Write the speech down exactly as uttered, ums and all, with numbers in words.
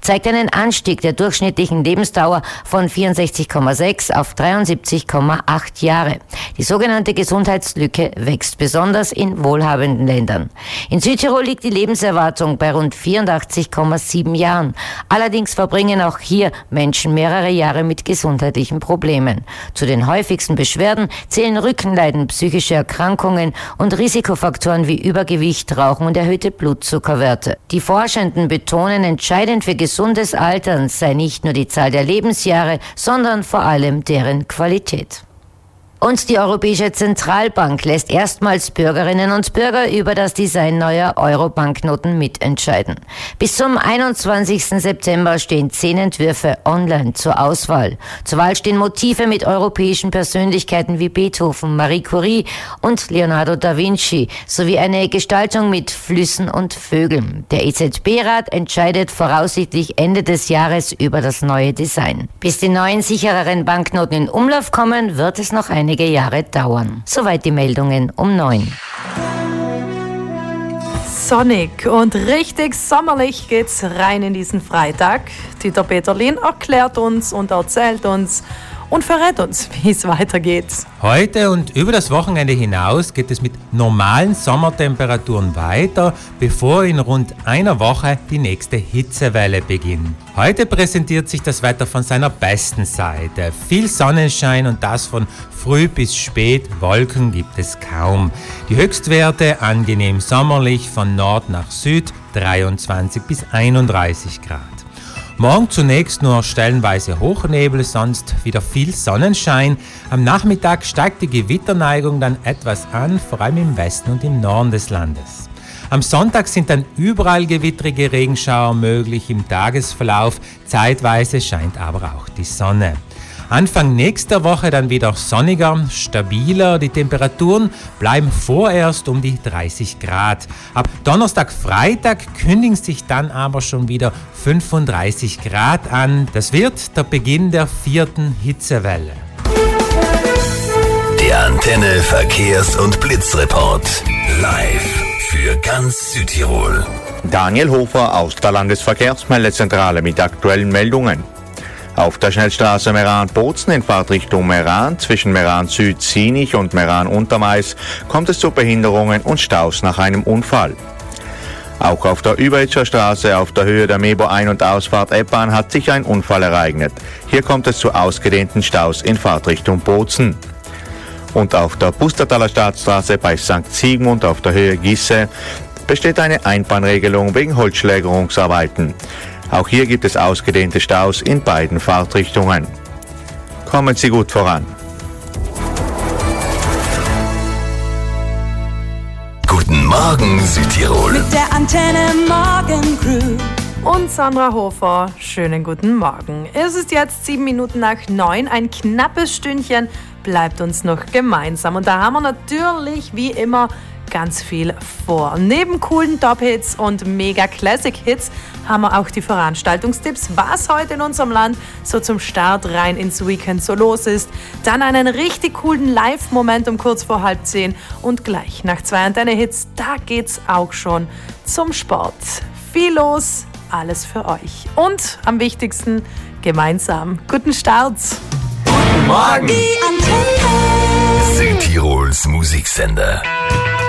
zeigt einen Anstieg der durchschnittlichen Lebensdauer von vierundsechzig Komma sechs auf dreiundsiebzig Komma acht Jahre. Die sogenannte Gesundheitslücke wächst besonders in wohlhabenden Ländern. In Südtirol liegt die Lebenserwartung bei rund vierundachtzig Komma sieben Jahren. Allerdings verbringen auch hier Menschen mehrere Jahre mit gesundheitlichen Problemen. Zu den häufigsten Beschwerden zählen Rückenleiden, psychische Erkrankungen und Risikofaktoren wie Übergewicht, Rauchen und erhöhte Blutzuckerwerte. Die Forschenden betonen, entscheidend für gesundes Altern sei nicht nur die Zahl der Lebensjahre, sondern vor allem deren Qualität. Und die Europäische Zentralbank lässt erstmals Bürgerinnen und Bürger über das Design neuer Euro-Banknoten mitentscheiden. Bis zum einundzwanzigsten September stehen zehn Entwürfe online zur Auswahl. Zur Wahl stehen Motive mit europäischen Persönlichkeiten wie Beethoven, Marie Curie und Leonardo da Vinci sowie eine Gestaltung mit Flüssen und Vögeln. Der E Z B-Rat entscheidet voraussichtlich Ende des Jahres über das neue Design. Bis die neuen sichereren Banknoten in Umlauf kommen, wird es noch eine einige Jahre dauern. Soweit die Meldungen um neun. Sonnig und richtig sommerlich geht's rein in diesen Freitag. Dieter Peterlin erklärt uns und erzählt uns und verrät uns, wie es weitergeht. Heute und über das Wochenende hinaus geht es mit normalen Sommertemperaturen weiter, bevor in rund einer Woche die nächste Hitzewelle beginnt. Heute präsentiert sich das Wetter von seiner besten Seite. Viel Sonnenschein und das von früh bis spät. Wolken gibt es kaum. Die Höchstwerte angenehm sommerlich von Nord nach Süd, dreiundzwanzig bis einunddreißig Grad. Morgen zunächst nur stellenweise Hochnebel, sonst wieder viel Sonnenschein. Am Nachmittag steigt die Gewitterneigung dann etwas an, vor allem im Westen und im Norden des Landes. Am Sonntag sind dann überall gewittrige Regenschauer möglich im Tagesverlauf. Zeitweise scheint aber auch die Sonne. Anfang nächster Woche dann wieder sonniger, stabiler. Die Temperaturen bleiben vorerst um die dreißig Grad. Ab Donnerstag, Freitag kündigen sich dann aber schon wieder fünfunddreißig Grad an. Das wird der Beginn der vierten Hitzewelle. Der Antenne Verkehrs- und Blitzreport. Live für ganz Südtirol. Daniel Hofer aus der Landesverkehrsmeldezentrale mit aktuellen Meldungen. Auf der Schnellstraße Meran-Bozen in Fahrtrichtung Meran zwischen Meran-Süd-Zienich und Meran-Untermais kommt es zu Behinderungen und Staus nach einem Unfall. Auch auf der Überitscher Straße auf der Höhe der Mebo Ein- und Ausfahrt Eppern hat sich ein Unfall ereignet. Hier kommt es zu ausgedehnten Staus in Fahrtrichtung Bozen. Und auf der Pustertaler Staatsstraße bei Sankt Sigmund auf der Höhe Gisse besteht eine Einbahnregelung wegen Holzschlägerungsarbeiten. Auch hier gibt es ausgedehnte Staus in beiden Fahrtrichtungen. Kommen Sie gut voran. Guten Morgen Südtirol. Mit der Antenne Morgen Crew. Und Sandra Hofer, schönen guten Morgen. Es ist jetzt sieben Minuten nach neun, ein knappes Stündchen bleibt uns noch gemeinsam. Und da haben wir natürlich wie immer ganz viel vor. Neben coolen Top-Hits und Mega-Classic-Hits haben wir auch die Veranstaltungstipps, was heute in unserem Land so zum Start rein ins Weekend so los ist. Dann einen richtig coolen Live-Moment um kurz vor halb zehn und gleich nach zwei Antenne-Hits, da geht's auch schon zum Sport. Viel los, alles für euch. Und am wichtigsten, gemeinsam. Guten Start! Guten Morgen! Die Antenne. Südtirols Musiksender.